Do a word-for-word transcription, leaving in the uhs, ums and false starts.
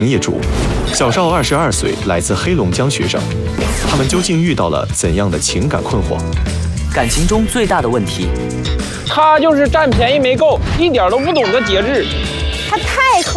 业主，小邵二十二岁，来自黑龙江学生。他们究竟遇到了怎样的情感困惑？ 感情中最大的问题， 他就是占便宜没够，一点都不懂得节制。 他太抠。